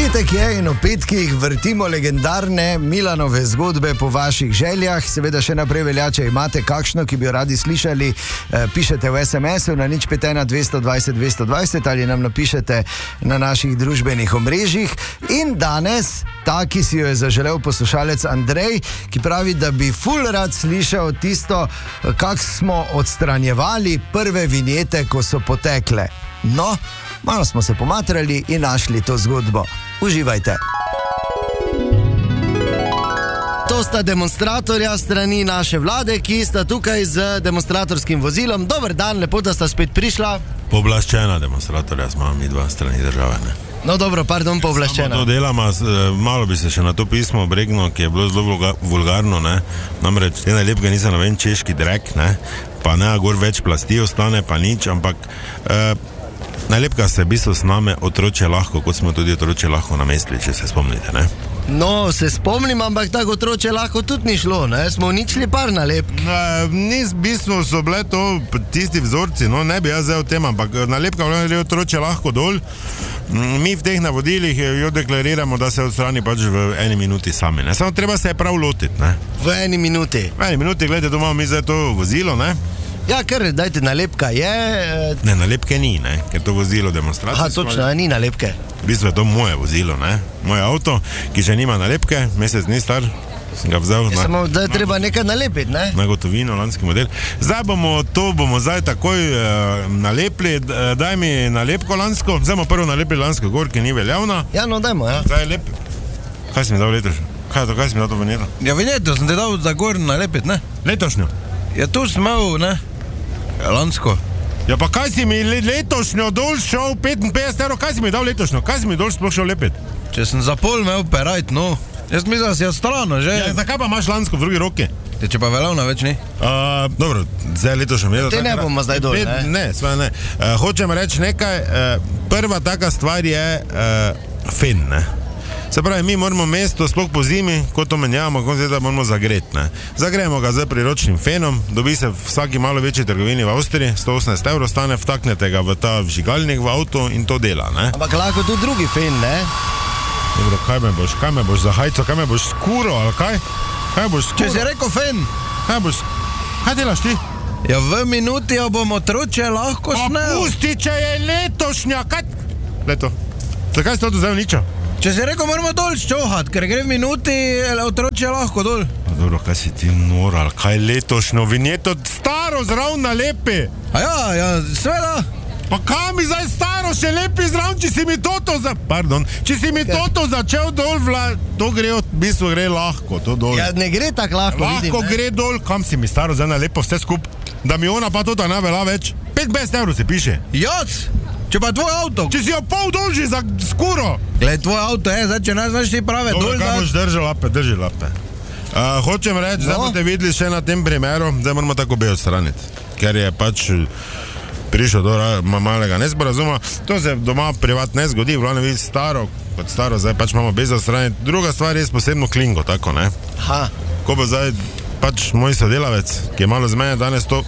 Petek je in v petkih vrtimo legendarne Milanove zgodbe po vaših željah. Seveda še naprej velja, če imate kakšno, ki bi jo radi slišali, pišete v SMS-u na 051 220 220 ali nam napišete na naših družbenih omrežjih. In danes, ta, ki si jo je zaželel poslušalec Andrej, ki pravi, da bi ful rad slišal tisto, kak smo odstranjevali prve vinjete, ko so potekle. No, malo smo se pomatrali in našli to zgodbo. Uživajte. To sta demonstratorja strani naše vlade, ki sta tukaj z demonstratorskim vozilom. Dober dan, lepo, da sta spet prišla. Pooblaščena demonstratorja smo mi dva strani države, ne? No dobro, pardon, pooblaščena. To delama, malo bi se še na to pismo obregnil, ki je bilo zelo vulgarno, ne? Namreč, te najlepke nisem noven češki drek, ne? Pa ne, gor več plasti ostane, pa nič, ampak najlepka se v bistvu s name otroče lahko, kot smo tudi otroče lahko namestili, če se spomnite, ne? No, se spomnim, ampak tako otroče lahko tudi ni šlo, ne? Smo uničili par nalepk. Nis, v bistvu so bile to tisti vzorci, no, ne bi jaz zdaj o tem, ampak nalepka je otroče lahko dol. Mi v teh navodilih jo deklariramo, da se odstrani pač v 1 minuti sami, ne? Samo treba se je prav lotiti, ne? V 1 minuti? V 1 minuti, gledajte, tu imamo mi zdaj to vozilo, ne? Ja, kar, dajte, nalepka je... Ne, nalepke ni, ne, ker to vozilo demonstracije. Aha, točno, ni nalepke. V bistvu je to moje vozilo, ne, moj avto, ki še nima nalepke, mesec dni star, sem ga vzel. Samo, da je treba nekaj nalepiti, ne? Na gotovino, lanski model. Zdaj bomo takoj nalepili, daj mi nalepko lansko, zdaj bomo prvo nalepili lansko gor, ki ni veljavna. Ja, no, dajmo, ja. Zdaj lep. Kaj si mi dal letošnjo? Kaj si mi dal to vinjeto? Ja, vinjeto sem te dal za gor nalepiti, ne? Letošnjo? Ja, tu sem imel, ne? Lansko. Ja, pa kaj si mi letošnjo dol šel 55 evrov, kaj si mi dal letošnjo? Kaj si mi dol sploh šel lepiti? Če sem za pol imel perajt, no. Jaz mislim, da si odstrano, že? Ja, zakaj pa imaš lansko v drugi roki? Če pa veljavna več ni? Dobro, zdaj letošnjo mi je... Te ne bomo zdaj dol, ne? Ne, svaj ne. Hočem reči nekaj, prva taka stvar je fen, ne? Se pravi, mi moramo mesto, sploh po zimi, ko to menjavamo, ko zdaj moramo zagreti, ne. Zagrejemo ga z priročnim fenom, dobi se v vsaki malo večji trgovini v Avstriji, 118 evrov stane, vtaknete ga v ta vžigalnik v avto in to dela, ne. Ampak lahko tudi drugi fen, ne? Dobro, kaj me boš za hajco, kaj me boš skuro, ali kaj? Kaj boš skuro? Če si rekel fen? Kaj delaš ti? Ja, v minuti jo bomo otroče lahko snel. Pusti, če je letošnja, kaj? Leto, zakaj si to zdaj uničal? Če si rekel, moramo dol ščohat, ker gre v minuti, otroče lahko dol. Dobro, kaj si ti noral, kaj letošnjo vinjeto, staro zraven nalepi. A ja, sveda. Pa kaj mi zdaj staro še lepi zraven, če si mi če si mi toto začel dol, to gre, v bistvu gre lahko, to dol. Ja, ne gre tako lahko, vidim, lahko gre dol, kam si mi staro zdaj nalepo vse skup, da mi ona pa tota ne vela več. 55 evrov se piše. Jac! Če pa tvoj avto. Če si jo pol dolži za skuro. Gled, tvoj avto je, zdaj, če ne znaš ti prave dol. Dobro, kaj boš drži lape. Hočem reči, zdaj boste videli še na tem primeru, zdaj moramo tako obe odstraniti. Ker je pač prišel do malega nesporazuma. To se doma privat ne zgodi, glavno vidi staro, kot staro, zdaj pač imamo bez odstraniti. Druga stvar je posebno klingo, tako, ne? Aha. Ko bo zdaj pač moj sodelavec, ki je malo z mene danes to,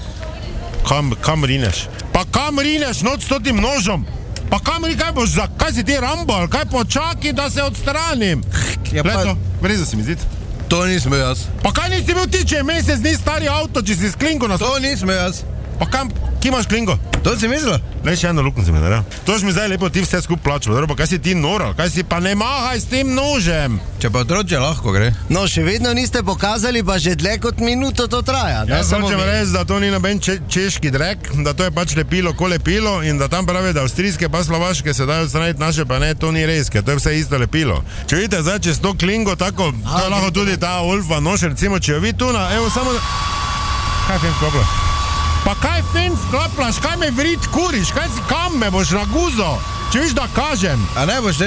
kam rineš? Pa kam rineš noč s totim nožom? Pa kam rineš, kaj si ti Rambo, ali kaj počaki, da se odstranim? Ja, Leto, vreza si mi zid. To nisem jaz. Pa kaj nisi bil ti, če je mesec ni stari avto, če si s klingo nas... To nisem jaz. Pa kam, ki imaš klingo? To si mislil? Le še eno luknjo si mi naredil. To mi zdaj lepo ti vse skup plačal, dobro, pa kaj si ti noral, kaj si pa ne mahaj s tem nožem? Če pa otroče lahko gre. No, še vedno niste pokazali, pa že dlje kot minuto to traja. Jaz hočem reči, da to ni noben češki drek, da to je pač lepilo, ko lepilo in da tam pravi, da avstrijske pa slovaške se dajo odstraniti, naše pa ne, to ni res, ker to je vse isto lepilo. Če vidite zdaj, če s to klingo tako, to je lahko tudi ta Olfa nož, recimo, če jo vi tu na, evo samo... Kaj fen sklopla? Pa kaj fen sklaplaš, kaj me vrit kuriš, kam me boš naguzo, če viš da kažem. A ne boš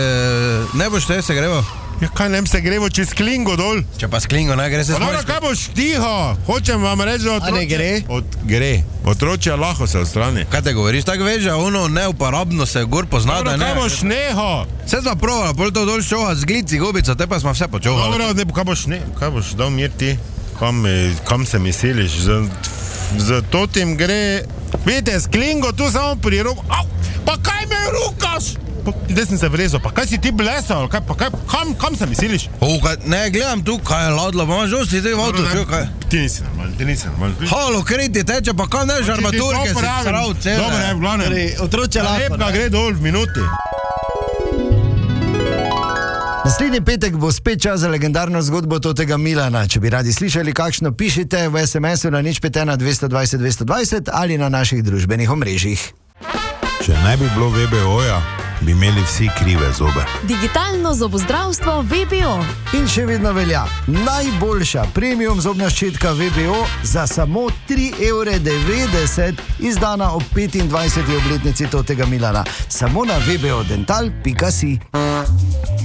te se grevo? Ja, kaj nem se grevo, če s klingo dol? Če pa s klingo ne gre se smojš. Pa kaj boš tiho, hočem vam reči, da otroče... A ne gre? Gre, otroče lahko se odstrani. Kaj te govoriš, tako veš, da ono neuporabno se gor pozna, da ne... Kaj boš neho? Vse smo provala, pol to dol ščohat z glici, gobica, te pa smo vse počohali. Dobro, kaj boš dal mir ti, kam se mi siliš, z totim gre... Vidite, s klingo tu samo pri robu... Pa kaj me rukaš? Zdaj sem se vrezal, pa kaj si ti blesal, kam se misliš? Ne, gledam tu, kaj je ladlo, pa imaš osti, zdaj v avtu, čo kaj? Ti nisi normalni. Halo, kriti teče, pa kam neš armaturke, si srav cele. Dobro, v glavnem. Otroče lahko. Lepka gre dol v minuti. Naslednji petek bo spet čas za legendarno zgodbo tega Milana. Če bi radi slišali kakšno, pišite v SMS-u na 051 220 220 ali na naših družbenih omrežjih. Če ne bi bilo VBO-ja, bi imeli vsi krive zobe. Digitalno zobozdravstvo VBO. In še vedno velja najboljša premium zobna ščetka VBO za samo 3,90 €, izdana ob 25. obletnici tega Milana. Samo na vbodental.si.